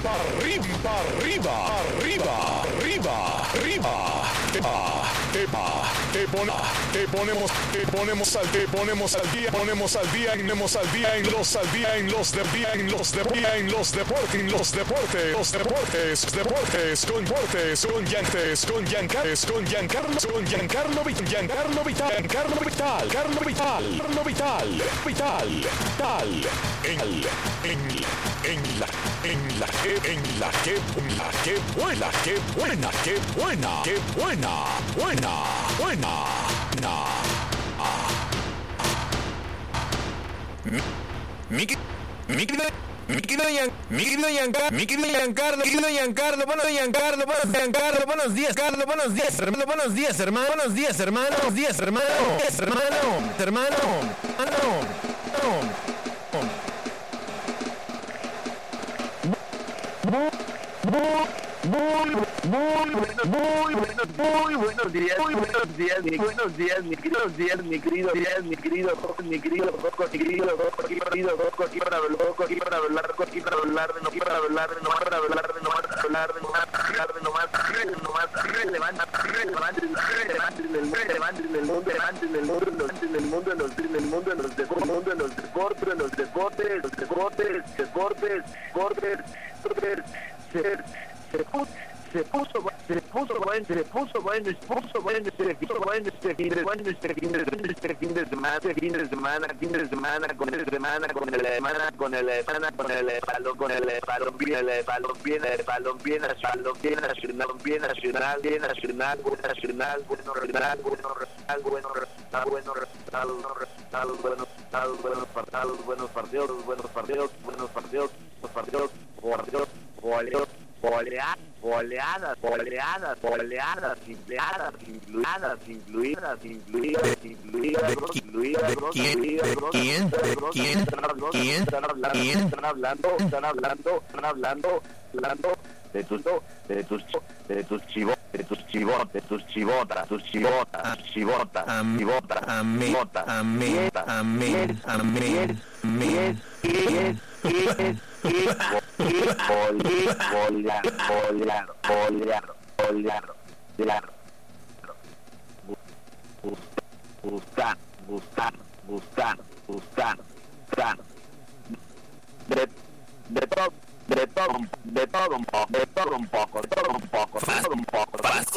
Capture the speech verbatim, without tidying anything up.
arriba, arriba, arriba, arriba, arriba, arriba. Te, te, pone, te ponemos, te ponemos al, te ponemos al día, ponemos al día, ponemos al día en los al día en los de día en los de en los deportes, en los deportes, los deportes, deportes, con deportes, con Yantes, con Yancares, con Giancarlo, con Giancarlo Vital, Giancarlo Vital, Giancarlo Vital, Carlo Vital, Carlo Vital, Vital, Vital, en en en la en la que en la que en la que buena, que buena, que buena, que buena, buena, buena, na. Mi mi mi querido Yan, mi querido Giancarlo, mi querido Giancarlo, mi querido Giancarlo, buenos días, Giancarlo, buenos días, Giancarlo, buenos días, Carlos, buenos días, hermano, buenos días, hermano, buenos días, hermano, buenos días, hermano, hermano, hermano, hermano, Muy, muy, buenos, muy buenos, muy buenos días, muy buenos días, mi, buenos días, mi querido días, mi querido días, mi querido Rocco, mi querido Rocco, mi querido Rocco, mi querido Rocco, aquí para hablar, aquí para hablar, aquí para hablar, no para hablar, no para hablar, no para hablar, no para hablar, no más, no más, relevante, relevante, relevante en el mundo, relevante en el mundo, relevante en el mundo, en el mundo, en el mundo, en el mundo, en los deportes, en los deportes, en los deportes, los deportes, deportes, deportes, deportes, se puso, se puso, se puso bueno, se puso bueno, se puso bueno, se puso bueno este fin de bueno, este fin de este fin de semana, este fin de semana, fin de semana, con el semana, con el semana, con el semana, con el palo, con el palo, bien, el palo, bien, el palo, bien, nacional, bien nacional, bien nacional, bien nacional, buen nacional, bueno regional, bueno regional, bueno resultado, bueno resultado, buenos resultados, buenos resultados, buenos partidos, buenos partidos, buenos partidos, buenos partidos, buenos partidos, partidos, goleos. Oleadas, oleadas, oleadas, oleadas, incluidas, incluidas, incluidas, incluidas, incluidas, incluidas, ¿de quién? ¿De quién? ¿De quién? ¿Quién? Están hablando, están hablando, están hablando, están hablando, hablando de tus, de tus, de tus chivos, de tus chivos, de tus chivotas, tus chivotas, chivotas, chivotas, amén, amén, amén, amén, amén. Y volar, volar, volar, volar, volar, buscar, buscar, buscar, buscar, buscar, de, de todo, de todo, de todo un poco, de todo un poco, de todo un poco, de todo un poco.